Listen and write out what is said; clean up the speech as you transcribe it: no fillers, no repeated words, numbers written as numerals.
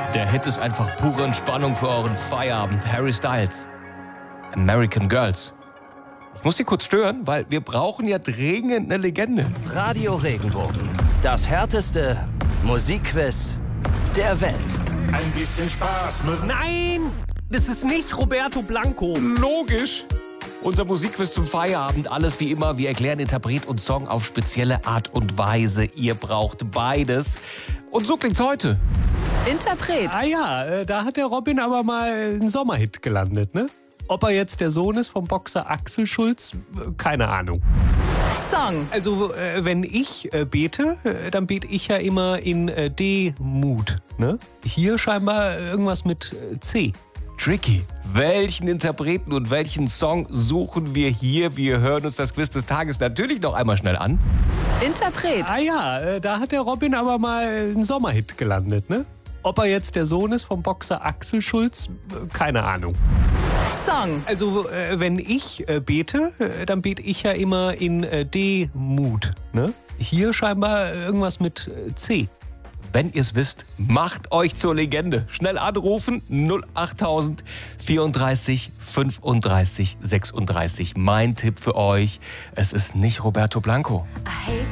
Der Hit ist einfach pure Entspannung für euren Feierabend. Harry Styles, American Girls. Ich muss Sie kurz stören, weil wir brauchen ja dringend eine Legende. Radio Regenbogen. Das härteste Musikquiz der Welt. Ein bisschen Spaß muss. Nein, das ist nicht Roberto Blanco. Logisch. Unser Musikquiz zum Feierabend, alles wie immer. Wir erklären Interpret und Song auf spezielle Art und Weise. Ihr braucht beides. Und so klingt's heute. Interpret. Ah ja, da hat der Robin aber mal einen Sommerhit gelandet, ne? Ob er jetzt der Sohn ist vom Boxer Axel Schulz, keine Ahnung. Song. Also, wenn ich bete, dann bete ich ja immer in D-Mut, ne? Hier scheinbar irgendwas mit C. Tricky. Welchen Interpreten und welchen Song suchen wir hier? Wir hören uns das Quiz des Tages natürlich noch einmal schnell an. Interpret. Ah ja, da hat der Robin aber mal einen Sommerhit gelandet, ne? Ob er jetzt der Sohn ist vom Boxer Axel Schulz, keine Ahnung. Song. Also, wenn ich bete, dann bete ich ja immer in D-Mut, ne? Hier scheinbar irgendwas mit C. Wenn ihr es wisst, macht euch zur Legende. Schnell anrufen 08000 34 35 36. Mein Tipp für euch, es ist nicht Roberto Blanco.